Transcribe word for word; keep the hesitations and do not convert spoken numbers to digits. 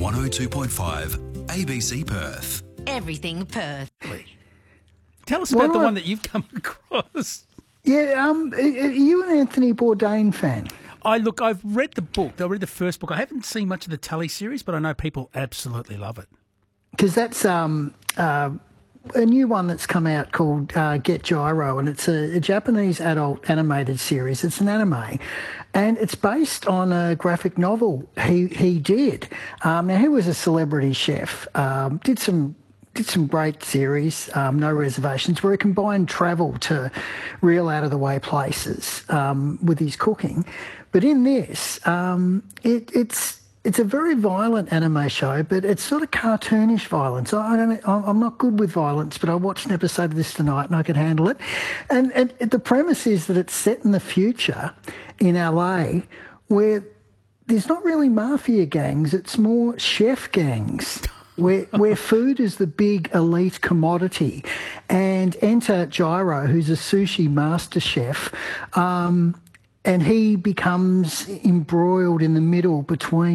one oh two point five A B C Perth. Everything Perth. Tell us about Well, the I- one that you've come across. Yeah, um, are are you an Anthony Bourdain fan? I look, I've read the book. I read the first book. I haven't seen much of the Tully series, but I know people absolutely love it. Because that's um, uh, a new one that's come out called uh, Get Gyro, and it's a, a Japanese adult animated series. It's an anime, and it's based on a graphic novel he he did. Um, now, he was a celebrity chef, um, did some did some great series, um, No Reservations, where he combined travel to real out-of-the-way places um, with his cooking. But in this, um, it, it's it's a very violent anime show, but it's sort of cartoonish violence. I don't, I'm not good with violence, but I watched an episode of this tonight and I could handle it. And, and the premise is that it's set in the future in L A, where there's not really mafia gangs, it's more chef gangs. Where, where food is the big elite commodity. And enter Gyro, who's a sushi master chef, um, and he becomes embroiled in the middle between